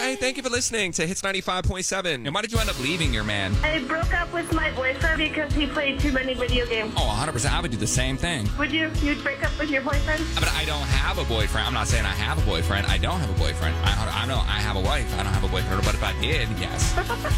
Hi, thank you for listening to Hits 95.7. And why did you end up leaving your man? I broke up with my boyfriend because he played too many video games. Oh, 100%. I would do the same thing. Would you? You'd break up with your boyfriend? But I don't have a boyfriend. I'm not saying I have a boyfriend. I don't have a boyfriend. I know I have a wife. I don't have a boyfriend. But if I did, yes.